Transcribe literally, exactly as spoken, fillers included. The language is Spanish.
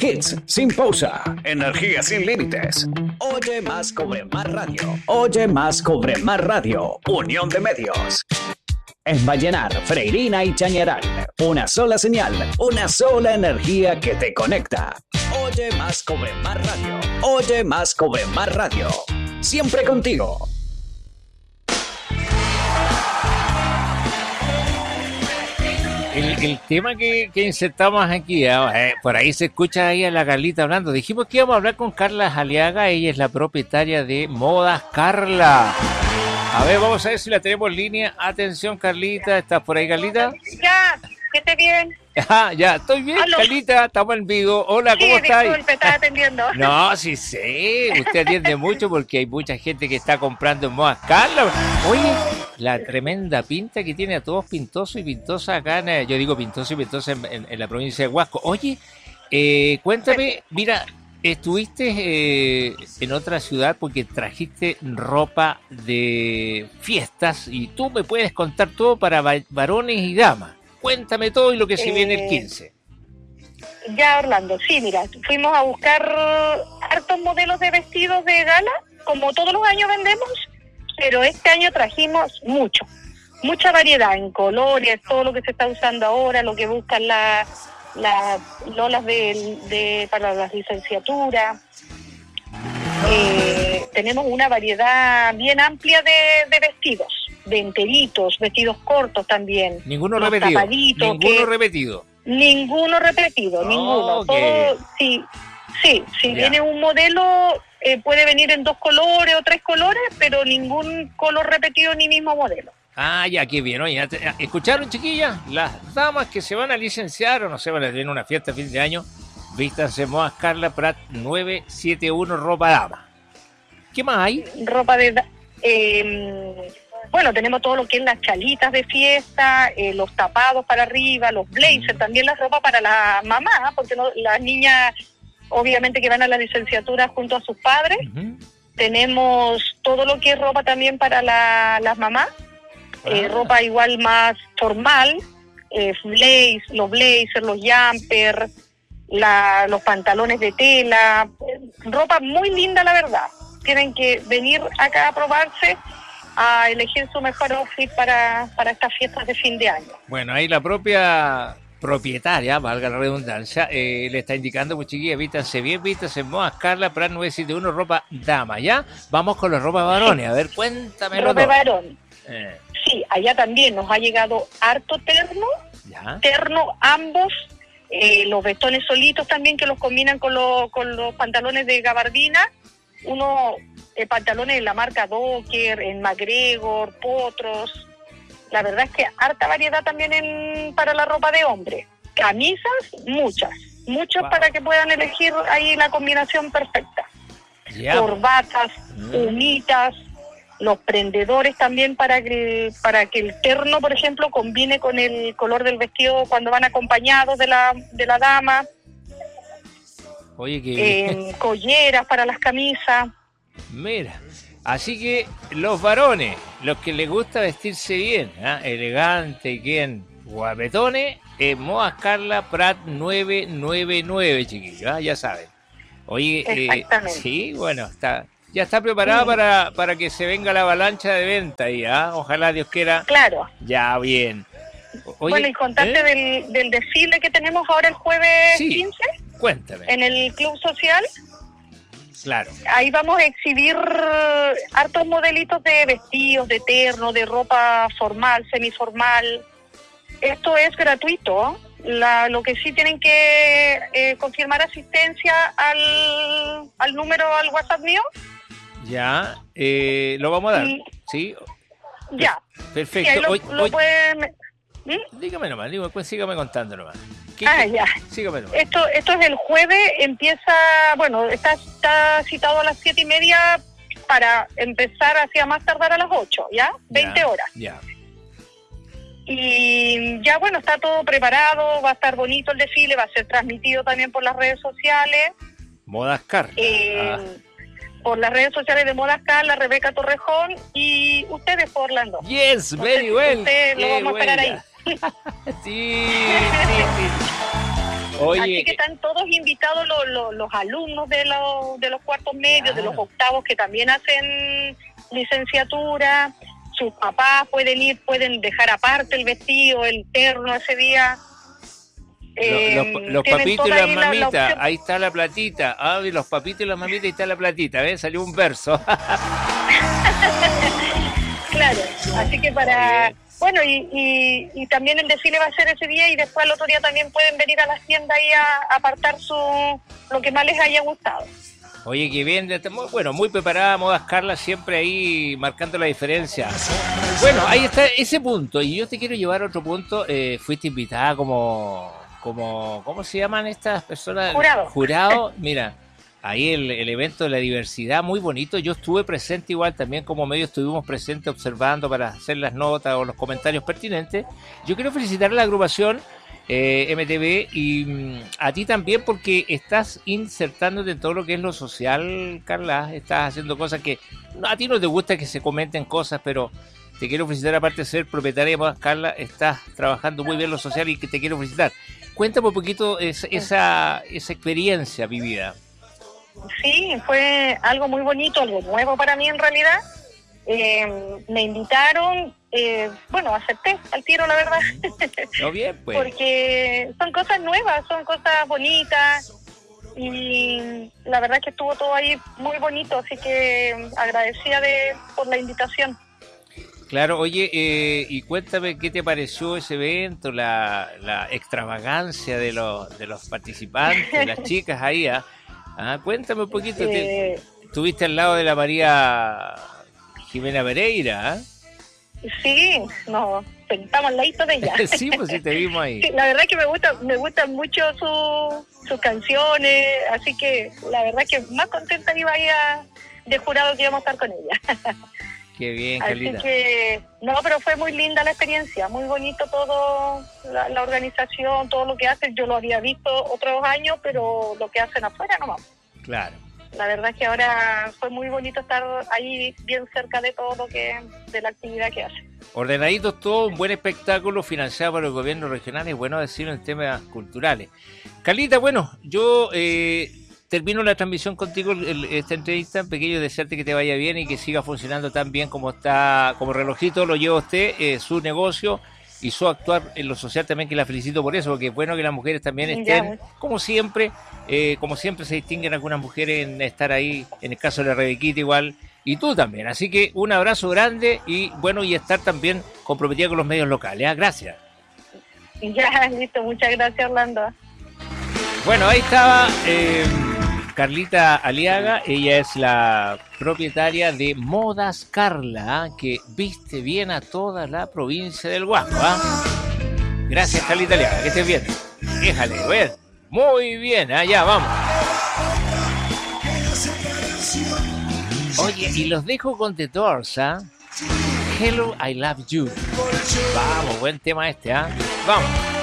Hits sin pausa, energía sin límites. Oye más, cobre más radio. Oye más, cobre más radio. Unión de medios. En Vallenar, Freirina y Chañaral. Una sola señal, una sola energía que te conecta. Oye más, cobre más radio. Oye más, cobre más radio. Siempre contigo. El, el tema que, que insertamos aquí, eh, por ahí se escucha ahí a la Carlita hablando. Dijimos que íbamos a hablar con Carla Aliaga, ella es la propietaria de Modas Carla. A ver, vamos a ver si la tenemos en línea. Atención, Carlita, ¿estás por ahí, Carlita? Ya, que esté bien. Ah, ya, estoy bien, ¿aló? Carlita, estamos en vivo. Hola, ¿cómo sí, estás? Disculpe, estaba atendiendo. No, sí sé, usted atiende mucho porque hay mucha gente que está comprando en Modas Carla. Oye, la tremenda pinta que tiene a todos pintosos y pintosas acá, en, yo digo pintoso y pintosa en, en, en la provincia de Huasco. Oye, eh, cuéntame, mira, estuviste eh, en otra ciudad porque trajiste ropa de fiestas y tú me puedes contar todo para varones y damas. Cuéntame todo y lo que se eh, viene el quince. Ya, Orlando, sí, mira, fuimos a buscar hartos modelos de vestidos de gala, como todos los años vendemos, pero este año trajimos mucho, mucha variedad en colores, todo lo que se está usando ahora, lo que buscan las la, lolas de, de, para las licenciaturas. Eh, tenemos una variedad bien amplia de, de vestidos. De enteritos, vestidos cortos también. Ninguno repetido. Ninguno que, repetido. Ninguno repetido, oh, ninguno. Okay. Todo, sí, sí, si yeah. viene un modelo, eh, puede venir en dos colores o tres colores, pero ningún color repetido ni mismo modelo. Ah, ya, qué bien. Oye, ¿escucharon, chiquillas? Las damas que se van a licenciar o no sé, van a tener una fiesta a fin de año, vístanse Modas Carla Prat nueve siete uno ropa dama. ¿Qué más hay? Ropa de... Eh, Bueno, tenemos todo lo que es las chalitas de fiesta, eh, los tapados para arriba, los blazers, mm. también la ropa para la mamá, porque no, las niñas obviamente que van a la licenciatura junto a sus padres. Uh-huh. Tenemos todo lo que es ropa también para la, las mamás, ah. eh, ropa igual más formal, eh, blaze, los blazers, los jumpers, la, los pantalones de tela, ropa muy linda la verdad. Tienen que venir acá a probarse, a elegir su mejor outfit para, para estas fiestas de fin de año. Bueno, ahí la propia propietaria, valga la redundancia, eh, le está indicando, pues chiquillas, vístanse bien, vístanse en Modas Carla, Prat nueve siete uno, ropa dama, ¿ya? Vamos con la ropa varones, sí. A ver, cuéntame. Ropa varón. Eh. Sí, allá también nos ha llegado harto terno, ¿ya? Terno ambos, eh, los vestones solitos también que los combinan con, lo, con los pantalones de gabardina, uno... Eh, pantalones de la marca Docker, en MacGregor, Potros. La verdad es que harta variedad también en, para la ropa de hombre. Camisas, muchas. Muchas wow. Para que puedan elegir ahí la combinación perfecta. Yeah. Corbatas, mm. humitas, los prendedores también para que, para que el terno, por ejemplo, combine con el color del vestido cuando van acompañados de la, de la dama. Oye, que... Eh, colleras para las camisas. Mira, así que los varones, los que les gusta vestirse bien, ¿eh? Elegante y bien guapetones, eh, Modas Carla Prat nueve nueve nueve, chiquillos, ¿eh? Ya saben. Oye, eh, sí, bueno, está, ya está preparada sí. para, para que se venga la avalancha de venta ahí, ¿eh? Ojalá Dios quiera. Claro. Ya, bien. Oye, bueno, y contarte ¿eh? del, del desfile que tenemos ahora el jueves sí, quince. Cuéntame. En el Club Social. Claro. Ahí vamos a exhibir hartos modelitos de vestidos, de terno, de ropa formal, semiformal. Esto es gratuito. La, lo que sí tienen que eh, confirmar asistencia al, al número, al WhatsApp mío. Ya, eh, lo vamos a dar, y, ¿sí? Ya. Perfecto. Sí, lo, hoy, lo hoy... pueden... ¿Mm? Dígame nomás, dígame, pues sígame contando nomás. ¿Qué, ah, qué? ya. Sígame nomás. Esto, esto es el jueves, empieza, bueno, está, está citado a las siete y media para empezar hacia más tardar a las ocho, ¿ya? veinte horas. Ya. Y ya, bueno, está todo preparado, va a estar bonito el desfile, va a ser transmitido también por las redes sociales. Modas Carla. Eh, ah. Por las redes sociales de Modas Carla, Rebeca Torrejón y ustedes por Orlando. Yes, very Entonces, well. Ustedes lo vamos a esperar ahí. sí, sí, sí. Oye, así que están todos invitados los, los, los alumnos de los, de los cuartos medios, claro, de los octavos que también hacen licenciatura. Sus papás pueden ir, pueden dejar aparte el vestido, el terno ese día. Eh, los, los, los papitos y las mamitas, la, la ahí está la platita. Ah, los papitos y las mamitas, ahí está la platita, ¿ves? Salió un verso. Claro, así que para... Bueno, y, y, y también el desfile va a ser ese día y después al otro día también pueden venir a las tiendas y a, a apartar su lo que más les haya gustado. Oye, que bien, bueno, muy preparada Modas Carla, siempre ahí marcando la diferencia. Bueno, ahí está ese punto, y yo te quiero llevar a otro punto. Eh, fuiste invitada como, como, ¿cómo se llaman estas personas? Jurado. Jurado, mira, ahí el, el evento de la diversidad, muy bonito. Yo estuve presente igual, también como medio estuvimos presentes observando para hacer las notas o los comentarios pertinentes. Yo quiero felicitar a la agrupación Eh, M T V y mm, a ti también, porque estás insertándote en todo lo que es lo social, Carla. Estás haciendo cosas que a ti no te gusta que se comenten cosas, pero te quiero felicitar. Aparte de ser propietaria de Modas Carla, estás trabajando muy bien lo social y que te quiero felicitar. Cuéntame un poquito esa, esa, esa experiencia vivida. Sí, fue algo muy bonito, algo nuevo para mí en realidad. Eh, me invitaron, eh, bueno, acepté al tiro, la verdad. No, bien, pues. Porque son cosas nuevas, son cosas bonitas y la verdad que estuvo todo ahí muy bonito, así que agradecida de por la invitación. Claro, oye, eh, y cuéntame qué te pareció ese evento, la, la extravagancia de los de los participantes, las chicas ahí, ¿eh? Ah, cuéntame un poquito. Eh, te, estuviste al lado de la María Jimena Pereira, ¿eh? Sí, no, estamos al ladito de ella. Sí, pues sí, te vimos ahí. Sí, la verdad que me gusta, me gustan mucho su, sus canciones, así que la verdad que más contenta iba ahí a, de jurado que íbamos a estar con ella. Qué bien, así Carlita. Que, no, pero fue muy linda la experiencia, muy bonito todo, la, la organización, todo lo que hacen. Yo lo había visto otros años, pero lo que hacen afuera nomás. Claro. La verdad es que ahora fue muy bonito estar ahí bien cerca de todo lo que, de la actividad que hacen. Ordenaditos todo, un buen espectáculo financiado por el gobierno regional, y bueno decirlo en temas culturales. Carlita, bueno, yo eh, termino la transmisión contigo, el, esta entrevista, pequeño, desearte que te vaya bien y que siga funcionando tan bien como está, como relojito lo lleva usted, eh, su negocio y su actuar en lo social también, que la felicito por eso, porque es bueno que las mujeres también estén, ya, como siempre, eh, como siempre se distinguen algunas mujeres en estar ahí, en el caso de la Rebequita igual, y tú también. Así que un abrazo grande y bueno, y estar también comprometida con los medios locales, ¿eh? Gracias. Ya, listo, muchas gracias, Orlando. Bueno, ahí estaba eh, Carlita Aliaga, ella es la propietaria de Modas Carla, ¿eh? Que viste bien a toda la provincia del Guasco, ¿eh? Gracias, Carlita Aliaga, que estés bien. Déjale, ver. Muy bien, allá vamos. Oye, y los dejo con The Doors, ¿eh? Hello, I Love You. Vamos, buen tema este, ¿ah? ¿eh? Vamos.